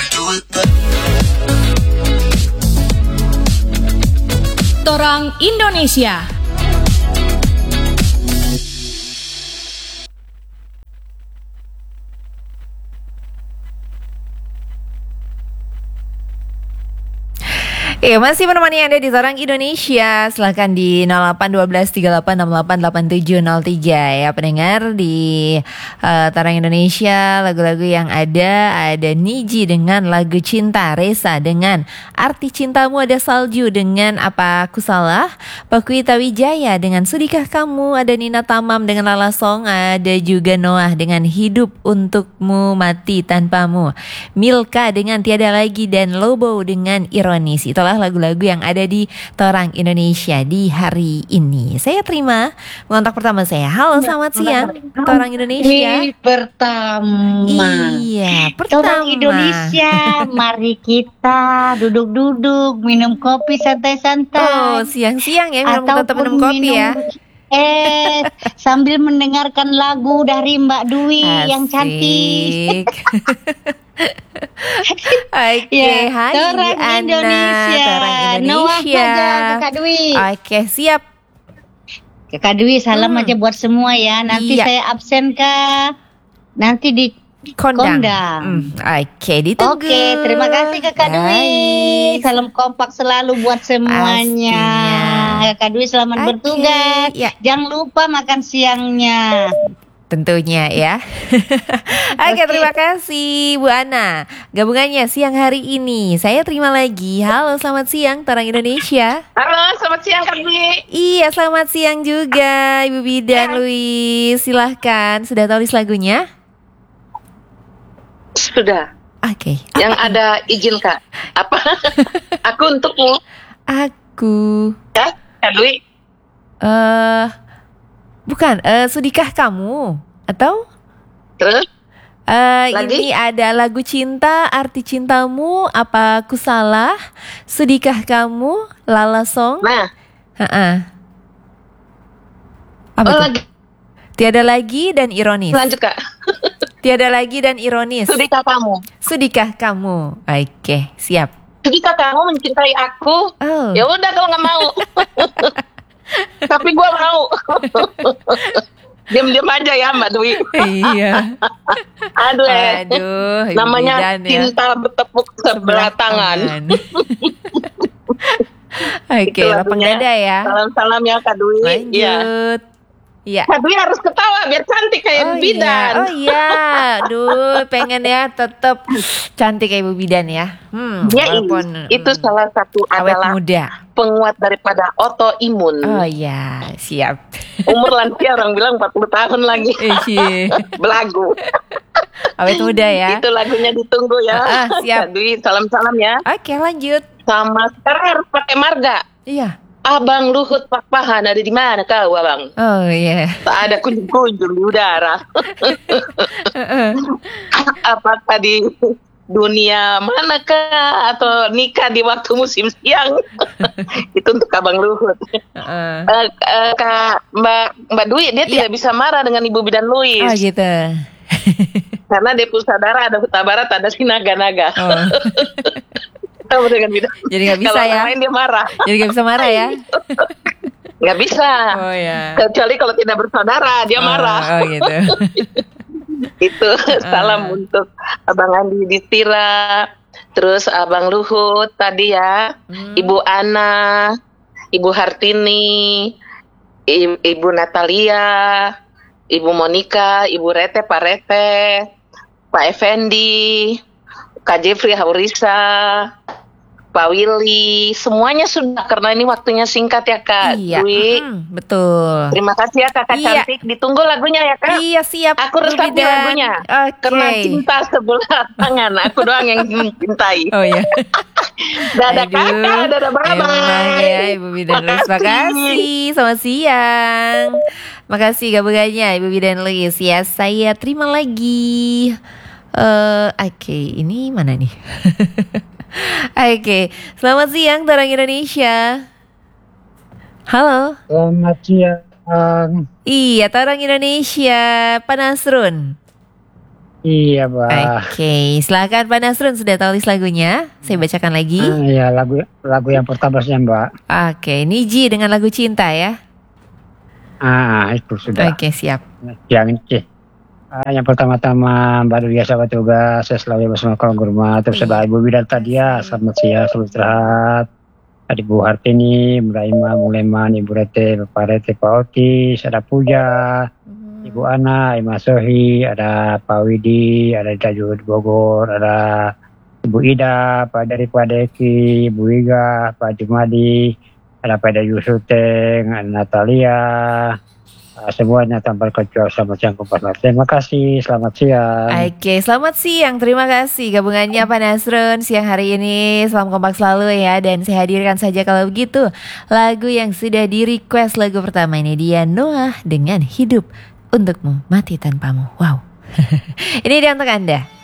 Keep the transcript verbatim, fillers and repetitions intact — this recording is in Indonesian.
Torang Indonesia. Ya, masih menemani Anda di Torang Indonesia. Silahkan di nol delapan satu dua tiga delapan enam delapan delapan tujuh nol tiga ya pendengar di uh, Torang Indonesia. Lagu-lagu yang ada, ada Niji dengan lagu Cinta, Resa dengan Arti Cintamu, ada Salju dengan Apa Aku Salah, Pakuita Wijaya dengan Sudikah Kamu, ada Nina Tamam dengan Lala Song, ada juga Noah dengan Hidup Untukmu Mati Tanpamu, Milka dengan Tiada Lagi, dan Lobo dengan Ironis. Itulah lagu-lagu yang ada di Torang Indonesia di hari ini. Saya terima kontak pertama saya. Halo, selamat siang Torang Indonesia. Ini pertama. Iya, pertama. Torang Indonesia. Mari kita duduk-duduk minum kopi santai-santai. Oh, siang-siang ya minum, tetap minum kopi ya. Eh, sambil mendengarkan lagu dari Mbak Dwi Asik. yang cantik. Oke, Ya, hai Torang Ana, Indonesia. Torang Noah Indonesia. saja, Kakak Dwi. Oke, siap. Kakak Dwi, salam Hmm. aja buat semua ya. Nanti Iya. saya absen kah? Nanti di Kondang. Kondang. Hmm, Oke, ditunggu. Oke, terima kasih Kakak Dwi. Baik. Salam kompak selalu buat semuanya. Pastinya. Kakak Dwi selamat Oke, bertugas. ya. Jangan lupa makan siangnya. Tentunya ya. Oke, Oke. terima kasih Bu Ana. Gabungannya siang hari ini. Saya terima lagi. Halo, selamat siang Torang Indonesia. Halo, selamat siang Kak Dwi. Iya, selamat siang juga Ibu Bidan Luis. Silahkan, sudah tahu list lagunya? Sudah. Oke. Yang ada izin Kak. Apa? Aku untukmu. Aku Ya, Kak Dwi. eh bukan eh Sudikah Kamu atau Terus? eh Lagi? ini ada lagu Cinta, Arti Cintamu, Apa Aku Salah, Sudikah Kamu, Lala Song. Nah, Ha-ha. Apa oh, tuh? lagi Tiada Lagi dan Ironis. lanjut Kak. Tiada Lagi dan Ironis. Sudikah kamu? Sudikah Kamu. Oke, siap. Sudikah kamu mencintai aku? Oh. Ya udah kalau nggak mau. Tapi gua mau. Diam-diam aja ya Mbak Dwi. Iya. Aduh, eh. Aduh, Ibu Namanya Bidan ya. cinta bertepuk sebelah tangan. Oke, Itu lapang lagunya. dada ya. Salam-salam ya Kak Dwi. Iya. Lanjut. Iya. Kak Dwi harus ketawa biar cantik kayak Oh iya, bidan. oh iya, aduh, pengen ya tetap cantik kayak Ibu Bidan ya. Hmm, Ya, walaupun itu hmm, salah satu awet adalah muda. penguat daripada autoimun. Oh iya, siap. Umur lansia orang bilang empat puluh tahun lagi. Iya. Belagu. Awet muda ya. Itu lagunya ditunggu ya. Ah, siap. Kak Dwi, salam-salam ya. Oke, lanjut. Sama sekarang harus pakai marga. Iya. Abang Luhut Pakpahan ada di mana kau, Abang? Oh iya. Tak ada kunjung-kunjung di udara. Apakah di dunia manakah atau nikah di waktu musim siang? Itu untuk Abang Luhut. Heeh. Eh, eh, Kak Mbak Mbak Dwi dia tidak bisa marah dengan Ibu Bidan Luis Oh gitu. karena di Pusatara ada Huta Barat ada Sinaga-naga. Oh. Sama dengan Bidan. Jadi nggak bisa Kalau ya. orang lain dia marah. Jadi gak bisa marah ya. Nggak bisa. Oh ya. Kecuali kalau tidak bersaudara dia Oh, marah. Oh gitu. Itu salam untuk Abang Andi Distira, terus Abang Luhut tadi ya, Hmm. Ibu Ana, Ibu Hartini, I- Ibu Natalia, Ibu Monika, Ibu Rete, Pak Rete, Pak Effendi, Kak Jeffrey Haurisa, Pak Willy, semuanya sudah karena ini waktunya singkat ya Kak Iya. Dwi. Hmm, betul. Terima kasih ya Kakak Iya. cantik. Ditunggu lagunya ya Kak. Iya siap. Aku Bu resapi Bidan. lagunya. Oke. Karena cinta sebelah tangan. Aku doang yang mencintai. Oh iya. Dadah Aduh, kakak, dadah bye-bye. Emang ya Ibu Bidan Luis. Makasih. Makasih. Selamat siang. Makasih gabungannya Ibu Bidan Luis. Ya saya terima lagi. Eh, oke, ini mana nih? Oke, selamat siang Torang Indonesia. Halo. Selamat siang. Iya, Torang Indonesia, Pak Nasrun. Iya, Mbak. Oke, silakan Pak Nasrun, sudah tahu list lagunya? Saya bacakan lagi. Ah, ya, lagu lagu yang pertama sih, Mbak. Oke, Niji dengan lagu Cinta ya. Ah, itu sudah. Oke, siap. Yang ini. Ah, yang pertama-tama Mbak Dulia sahabat tugas, saya selalu bersama kawan gurma, terus ada Ibu Widanta dia, selamat siang, selamat istirahat. Ada Ibu Hartini, Mbak Ima, Bung Leman, Ibu Rete, Bapak Rete, Pak Otis, ada Puja, Ibu Ana, Ima Sohi, ada Pak Widi, ada Dajud Bogor, ada Ibu Ida, Pak Dari Pak Deki, Ibu Iga, Pak Jumadi, ada Pak Dayu Suteng, ada Natalia, uh, semuanya tanpa kecuali selamat siang Kompas. Terima kasih, selamat siang. Oke, selamat siang. Terima kasih gabungannya Pak Nasrun siang hari ini. Salam kompak selalu ya. Dan saya hadirkan saja kalau begitu lagu yang sudah di request. Lagu pertama ini dia Noah dengan Hidup Untukmu Mati Tanpamu. Wow. Ini dia untuk Anda.